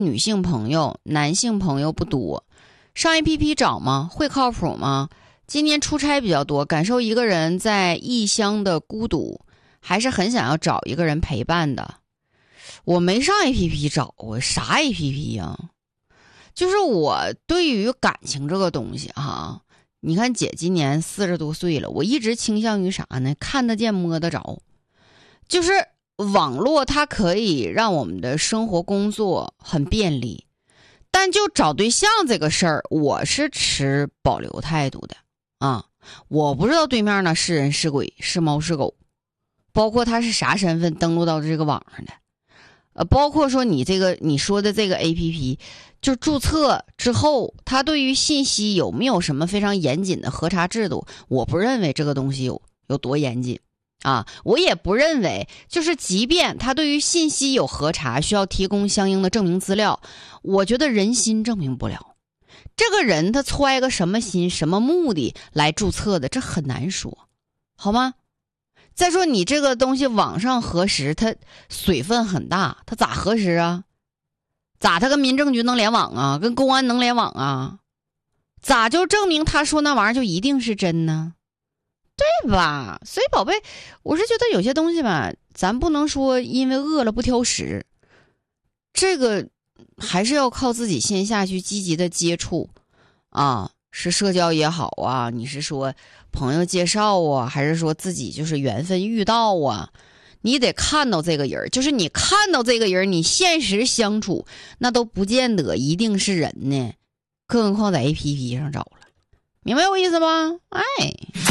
女性朋友、男性朋友不多，上 APP 找吗？会靠谱吗？今年出差比较多，感受一个人在异乡的孤独，还是很想要找一个人陪伴的。我没上 APP 找过，啥 APP 呀？就是我对于感情这个东西哈，你看姐今年40多岁了，我一直倾向于啥呢？看得见摸得着。就是网络它可以让我们的生活工作很便利，但就找对象这个事儿，我是持保留态度的啊。我不知道对面呢是人是鬼是猫是狗，包括他是啥身份登录到这个网上的。包括说你说的这个 APP 就注册之后，它对于信息有没有什么非常严谨的核查制度，我不认为这个东西有多严谨啊。我也不认为就是即便它对于信息有核查，需要提供相应的证明资料，我觉得人心证明不了。这个人他揣个什么心什么目的来注册的，这很难说，好吗？再说你这个东西网上核实，它水分很大，它咋核实啊？咋它跟民政局能联网啊？跟公安能联网啊？咋就证明他说那玩意儿就一定是真呢？对吧？所以宝贝，我是觉得有些东西吧，咱不能说因为饿了不挑食，这个还是要靠自己线下去积极的接触啊。是社交也好啊，你是说朋友介绍啊，还是说自己就是缘分遇到啊？你得看到这个人，就是你看到这个人，你现实相处那都不见得一定是人呢，更何况在 APP 上找了，明白我意思吧？哎。